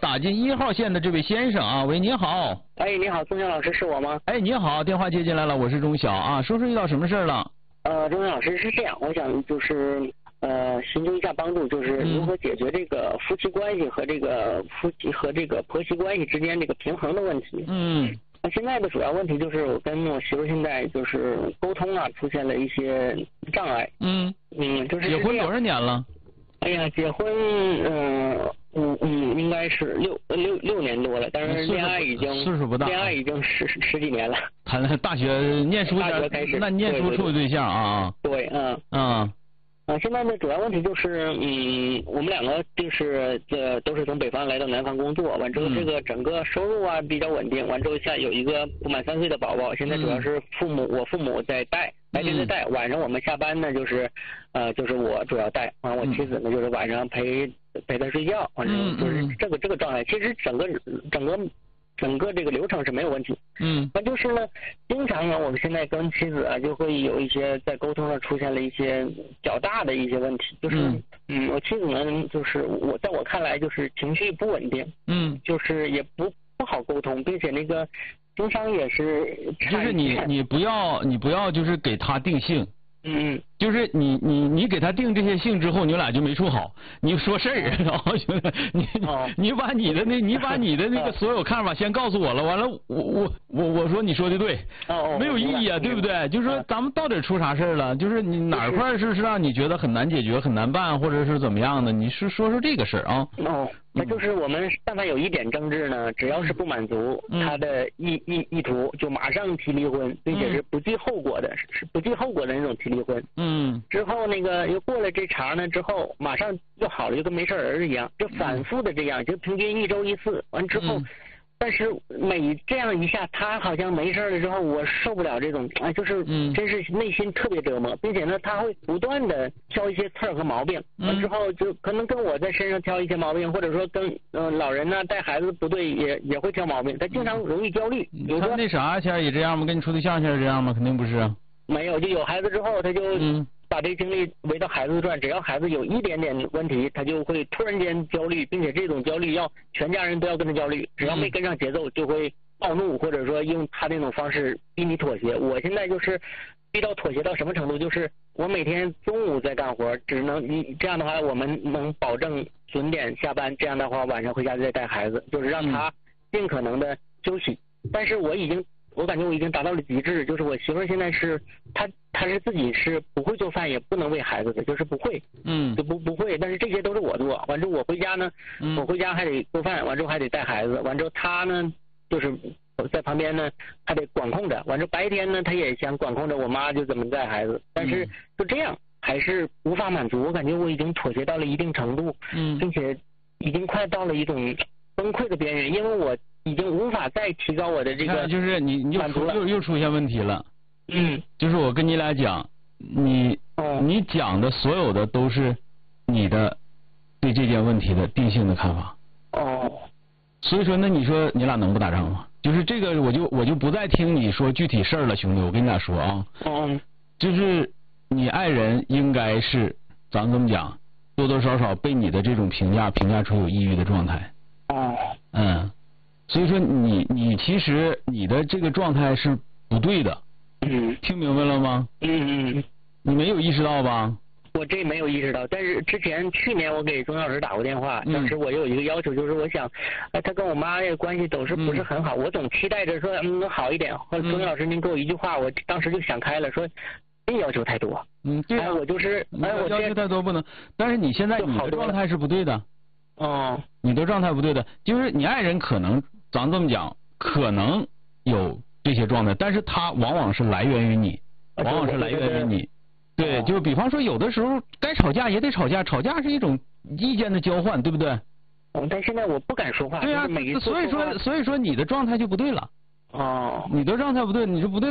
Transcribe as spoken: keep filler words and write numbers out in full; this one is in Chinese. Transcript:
打进一号线的这位先生啊，喂，你好。 哎，你好，钟晓老师，是我吗？ 哎，你好，电话接进来了，我是钟晓啊，说说遇到什么事儿了？ 呃，钟晓老师是这样，我想就是呃寻求一下帮助，就是如何解决这个夫妻关系和这个夫妻和这个婆媳关系之间这个平衡的问题。 嗯。 那现在的主要问题就是我跟我媳妇现在就是沟通啊出现了一些障碍。 嗯嗯，就是结婚多少年了？ 哎呀，结婚嗯五嗯应该是六六六年多了，但是恋爱已经岁数不大， 恋爱已经十十几年了。 谈大学念书大学开始， 那念书处的对象啊？ 对，嗯嗯。 啊，现在的主要问题就是，嗯，我们两个就是这都是从北方来到南方工作，完之后这个整个收入啊比较稳定，完之后下有一个不满三岁的宝宝，现在主要是父母、嗯、我父母在带，白天在带，晚上我们下班呢就是，呃，就是我主要带，完我妻子呢就是晚上陪陪他睡觉，反正就是这个这个状态，其实整个整个。整个这个流程是没有问题， 嗯， 那就是呢，经常呢，我们现在跟妻子啊，就会有一些在沟通上出现了一些较大的一些问题，就是，嗯，嗯我妻子呢，就是我在我看来就是情绪不稳定， 嗯， 就是也不不好沟通，并且那个经商也是， 就是你你不要你不要就是给他定性。 嗯， 就是你你你给他定这些性之后，你俩就没处好。你说事儿，然后兄弟，你你把你的那，你把你的那个所有看法先告诉我了，完了我我我我说你说的对，没有意义啊，对不对？就是说咱们到底出啥事儿了？就是你哪块是是让你觉得很难解决、很难办，或者是怎么样的？你是说说这个事儿啊？ 哦，那就是我们但凡有一点争执呢，只要是不满足他的意意意图，就马上提离婚，并且是不计后果的，是不计后果的那种提离婚。 嗯。 之后那个又过了这茬呢，之后马上又好了，就跟没事人一样，就反复的这样，就平均一周一次。完之后，但是每这样一下，他好像没事了之后，我受不了这种，哎，就是真是内心特别折磨，并且呢，他会不断的挑一些刺儿和毛病。完之后就可能跟我在身上挑一些毛病，或者说跟呃老人呢带孩子不对也也会挑毛病。他经常容易焦虑。 他那啥前也这样吗？跟你处对象前这样吗？肯定不是。 没有，就有孩子之后，他就把这精力围到孩子转，只要孩子有一点点问题，他就会突然间焦虑，并且这种焦虑要全家人都要跟他焦虑，只要没跟上节奏就会暴怒，或者说用他那种方式逼你妥协。我现在就是逼到妥协到什么程度，就是我每天中午在干活，只能你这样的话，我们能保证准点下班，这样的话晚上回家再带孩子，就是让他尽可能的休息。但是我已经。我感觉我已经达到了极致，就是我媳妇儿现在是她，她是自己是不会做饭，也不能喂孩子的，就是不会， 嗯， 就不不会。但是这些都是我做，完之后我回家呢， 嗯、 我回家还得做饭，完之后还得带孩子，完之后她呢就是在旁边呢还得管控着，完之后白天呢她也想管控着我妈就怎么带孩子，但是就这样还是无法满足。我感觉我已经妥协到了一定程度， 嗯， 并且已经快到了一种崩溃的边缘，因为我。已经无法再提高我的这个， 就是你你又又又出现问题了。 嗯， 就是我跟你俩讲，你、哦、你讲的所有的都是你的对这件问题的定性的看法。 哦。 所以说，那你说你俩能不打仗吗？就是这个，我就我就不再听你说具体事儿了，兄弟，我跟你俩说啊。 嗯。 就是你爱人应该是，咱们这么讲，多多少少被你的这种评价评价出有抑郁的状态。 哦。 嗯。所以说你你其实你的这个状态是不对的， 嗯， 听明白了吗？ 嗯嗯， 你没有意识到吧？ 我这没有意识到，但是之前去年我给钟老师打过电话，当时我有一个要求，就是我想，哎，他跟我妈这个关系都是不是很好，嗯、我总期待着说嗯能好一点。后来钟老师您给我一句话，我当时就想开了，说别要求太多。 嗯，对啊， 哎、我就是，哎，我要求太多不能，但是你现在你的状态是不对的。 哦， 你的状态不对的，就是你爱人可能，咱这么讲，可能有这些状态，但是他往往是来源于你，往往是来源于你。对，就是比方说，有的时候该吵架也得吵架，吵架是一种意见的交换，对不对？ 嗯，但现在我不敢说话。 对啊，所以说，所以说你的状态就不对了。 哦， 你的状态不对，你是不对。